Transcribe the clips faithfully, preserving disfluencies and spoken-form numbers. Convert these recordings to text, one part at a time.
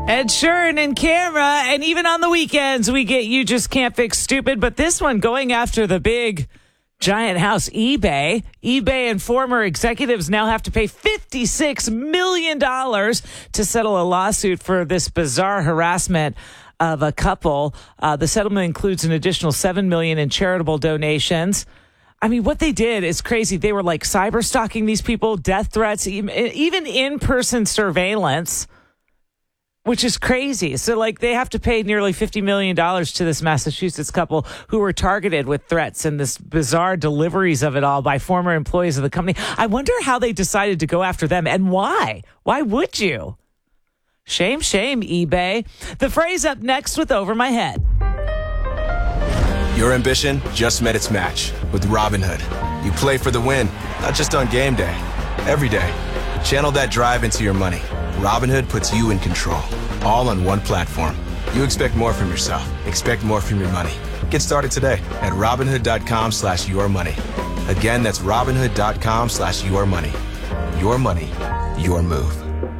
Ed Sheeran and Camera, and even on the weekends, we get You Just Can't Fix Stupid. But this one going after the big giant house, eBay. eBay and former executives now have to pay fifty-six million dollars to settle a lawsuit for this bizarre harassment of a couple. Uh, the settlement includes an additional seven million dollars in charitable donations. I mean, what they did is crazy. They were like cyber stalking these people, death threats, even in-person surveillance, which is crazy. So, like, they have to pay nearly fifty million dollars to this Massachusetts couple who were targeted with threats and this bizarre deliveries of it all by former employees of the company. I wonder how they decided to go after them and why. Why would you? Shame, shame, eBay. The phrase up next with Over My Head. Your ambition just met its match with Robinhood. You play for the win, not just on game day, every day. Channel that drive into your money. Robinhood puts you in control, all on one platform. You expect more from yourself. Expect more from your money. Get started today at Robinhood.com slash your money. Again, that's Robinhood.com slash your money. Your money, your move.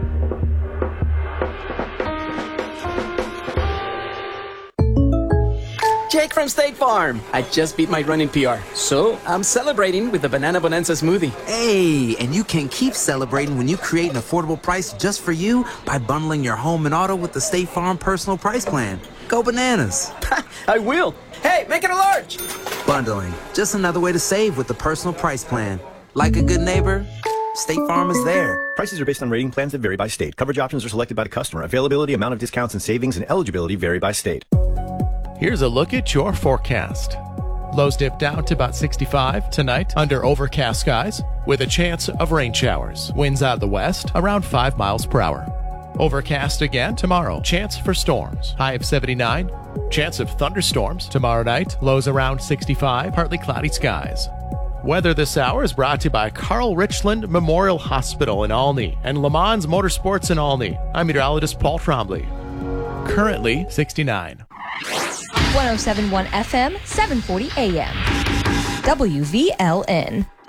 Jake from State Farm. I just beat my running P R, so I'm celebrating with the Banana Bonanza smoothie. Hey, and you can keep celebrating when you create an affordable price just for you by bundling your home and auto with the State Farm Personal Price Plan. Go bananas. I will. Hey, make it a large. Bundling, just another way to save with the Personal Price Plan. Like a good neighbor, State Farm is there. Prices are based on rating plans that vary by state. Coverage options are selected by the customer. Availability, amount of discounts and savings, and eligibility vary by state. Here's a look at your forecast. Lows dip down to about sixty-five tonight under overcast skies with a chance of rain showers. Winds out of the west around five miles per hour. Overcast again tomorrow. Chance for storms. High of seventy-nine. Chance of thunderstorms tomorrow night. Lows around sixty-five. Partly cloudy skies. Weather this hour is brought to you by Carl Richland Memorial Hospital in Olney and Le Mans Motorsports in Olney. I'm meteorologist Paul Trombley. Currently sixty-nine. one oh seven point one F M, seven forty A M. W V L N.